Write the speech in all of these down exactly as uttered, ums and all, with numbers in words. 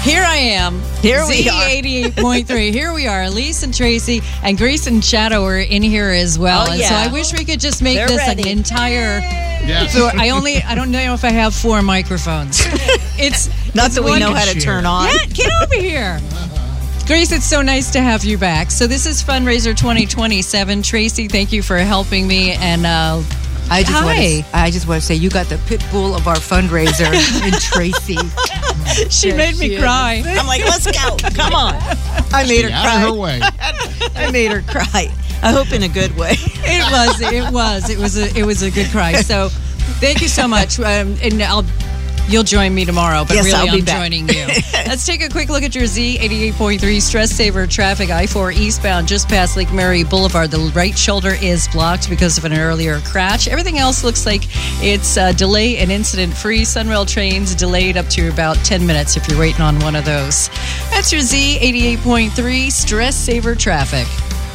Here I am. Here we Z are. eighty-eight point three. Here we are. Elise and Tracy and Grace and Shadow are in here as well. Oh, and yeah. so I wish we could just make They're this ready. an entire. Yeah. So I only, I don't know if I have four microphones. It's Not it's that we one- know how to turn on. Yeah, get over here. Grace, it's so nice to have you back. So this is Fundraiser twenty twenty-seven. Tracy, thank you for helping me. And uh, I just Hi. want to. I just want to say you got the pit bull of our fundraiser in Tracy. she Yes, made me she is. cry. I'm like, let's go. Come on. I made her Out of her cry. way. I made her cry. I hope in a good way. It was. It was. It was a. It was a good cry. So, thank you so much. Um, and I'll. You'll join me tomorrow, but Yes, really I'll be I'm back. joining you. Let's take a quick look at your Z eighty-eight point three stress saver traffic. I four eastbound just past Lake Mary Boulevard. The right shoulder is blocked because of an earlier crash. Everything else looks like it's uh, delay and incident free. Sunrail trains delayed up to about ten minutes if you're waiting on one of those. That's your Z eighty-eight point three stress saver traffic.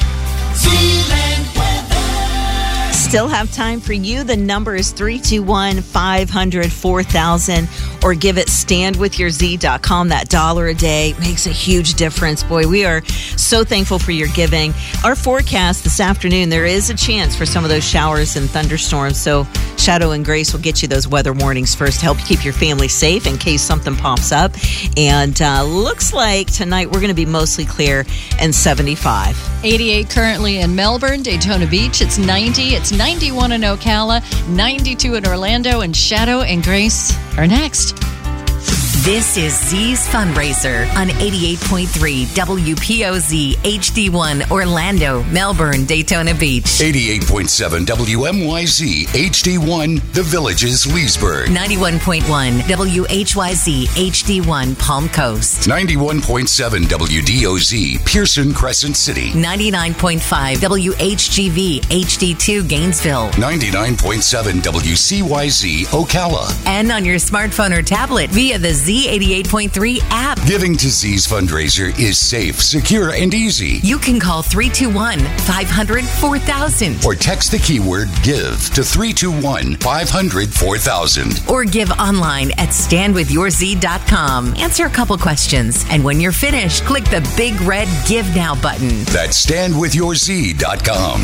Still have time for you. The number is three two one, five hundred, four thousand, or give it stand with your z dot com. That dollar a day makes a huge difference. Boy, we are so thankful for your giving. Our forecast this afternoon, there is a chance for some of those showers and thunderstorms. So Shadow and Grace will get you those weather warnings first to help you keep your family safe in case something pops up. And uh, looks like tonight we're going to be mostly clear and seventy-five. eighty-eight currently in Melbourne, Daytona Beach. It's ninety. It's ninety-one in Ocala, ninety-two in Orlando, and Shadow and Grace are next. This is Z's Fundraiser on eighty-eight point three W P O Z H D one Orlando, Melbourne, Daytona Beach. eighty-eight point seven W M Y Z H D one, The Villages, Leesburg. ninety-one point one W H Y Z H D one Palm Coast. ninety-one point seven W D O Z Pearson Crescent City. ninety-nine point five W H G V H D two Gainesville. ninety-nine point seven W C Y Z Ocala. And on your smartphone or tablet via the Z eighty-eight point three app. Giving to Z's fundraiser is safe, secure, and easy. You can call three two one, five hundred, four thousand. Or text the keyword GIVE to three two one, five hundred, four thousand. Or give online at stand with your z dot com. Answer a couple questions. And when you're finished, click the big red Give Now button. That's stand with your z dot com.